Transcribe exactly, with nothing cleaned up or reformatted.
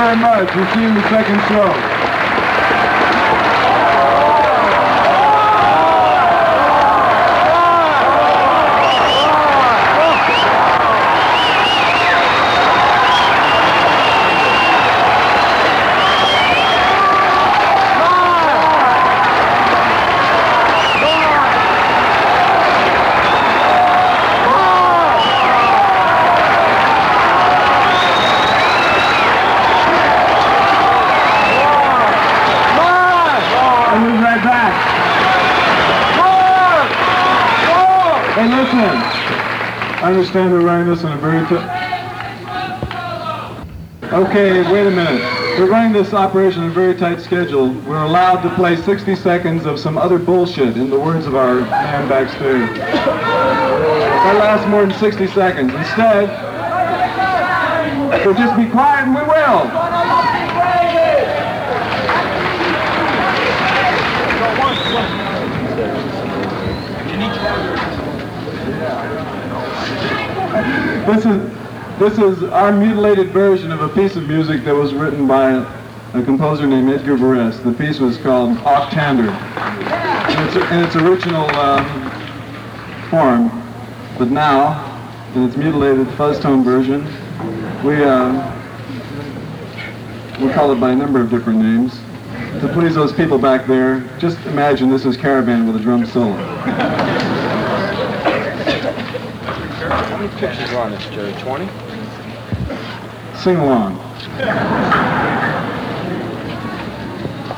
very much. We'll see you in the second show. Hey, listen. I understand they're running this on a very t- Okay, wait a minute. We're running this operation on a very tight schedule. We're allowed to play sixty seconds of some other bullshit, in the words of our man backstage. That lasts more than sixty seconds. Instead, we'll just be quiet and we will. This is this is our mutilated version of a piece of music that was written by a composer named Edgar Varese. The piece was called Octander. In its, in its original uh, form, but now, in its mutilated fuzz tone version, we uh, we call it by a number of different names. To please those people back there, just imagine this is Caravan with a drum solo. How many pictures are on this, Jerry? twenty? Sing along.